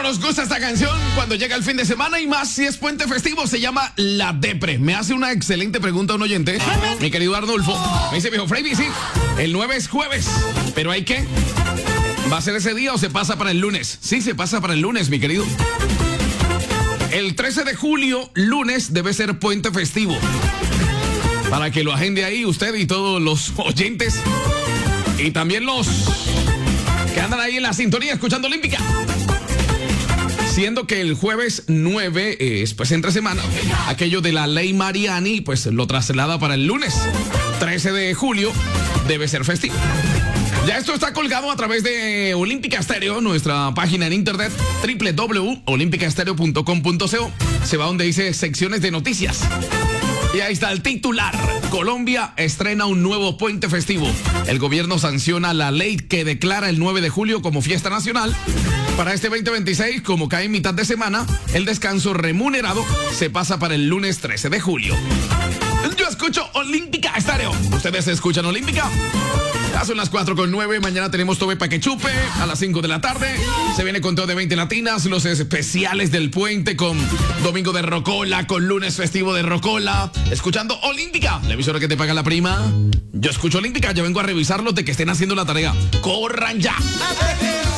nos gusta esta canción cuando llega el fin de semana y más si es puente festivo. Se llama La Depre. Me hace una excelente pregunta un oyente, mi querido Arnulfo. Me dice, viejo Freddy, sí, el 9 es jueves, pero ¿hay qué? ¿Va a ser ese día o se pasa para el lunes? Sí, se pasa para el lunes, mi querido. El 13 de julio, lunes, debe ser puente festivo. Para que lo agende ahí usted y todos los oyentes. Y también los que andan ahí en la sintonía escuchando Olímpica. Siendo que el jueves 9 es pues entre semana, aquello de la ley Mariani pues lo traslada para el lunes 13 de julio, debe ser festivo. Ya esto está colgado a través de Olímpica Estéreo, nuestra página en internet www.olimpicaestereo.com.co. Se va donde dice secciones de noticias. Y ahí está el titular. Colombia estrena un nuevo puente festivo. El gobierno sanciona la ley que declara el 9 de julio como fiesta nacional. Para este 2026, como cae en mitad de semana, el descanso remunerado se pasa para el lunes 13 de julio. Yo escucho Olímpica Estéreo. ¿Ustedes escuchan Olímpica? Ya son las 4:09. Mañana tenemos Tobe Pa' que Chupe a las 5 de la tarde. Se viene con todo de 20 latinas, los especiales del puente con domingo de Rocola, con lunes festivo de Rocola. Escuchando Olímpica, la emisora que te paga la prima. Yo escucho Olímpica, ya vengo a revisarlos de que estén haciendo la tarea. ¡Corran ya!